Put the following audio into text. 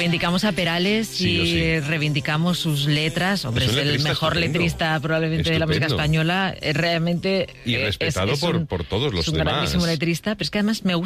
reivindicamos a Perales Sí, y reivindicamos sus letras. Hombre, es el mejor letrista probablemente de la música española. Realmente y respetado por todos los es un demás. grandísimo letrista, pero es que además me gusta